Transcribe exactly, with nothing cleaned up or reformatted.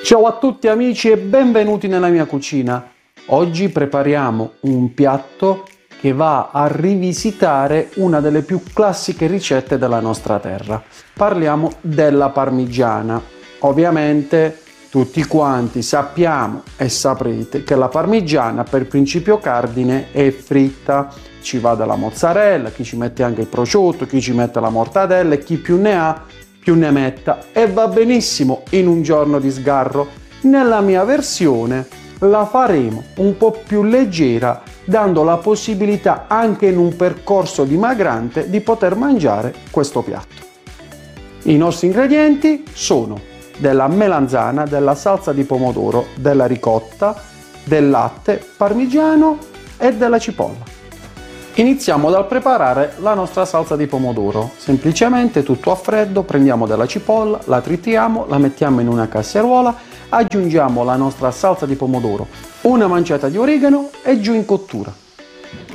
Ciao a tutti amici e benvenuti nella mia cucina. Oggi prepariamo un piatto che va a rivisitare una delle più classiche ricette della nostra terra. Parliamo della parmigiana. Ovviamente tutti quanti sappiamo e saprete che la parmigiana per principio cardine è fritta. Ci va della mozzarella, chi ci mette anche il prosciutto, chi ci mette la mortadella e chi più ne ha più ne metta, e va benissimo in un giorno di sgarro. Nella mia versione la faremo un po' più leggera, dando la possibilità anche in un percorso dimagrante di poter mangiare questo piatto. I nostri ingredienti sono della melanzana, della salsa di pomodoro, della ricotta, del latte, parmigiano e della cipolla. Iniziamo dal preparare la nostra salsa di pomodoro. Semplicemente tutto a freddo, prendiamo della cipolla, la tritiamo, la mettiamo in una casseruola, aggiungiamo la nostra salsa di pomodoro, una manciata di origano e giù in cottura.